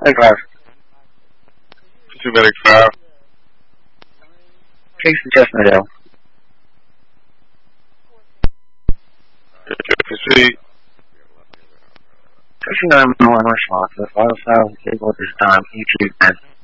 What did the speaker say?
Medic 5. 2 Medic 5. Chase the Chestnut Hill. Proceed. 69 response. The final 5 table at this time. E2 10.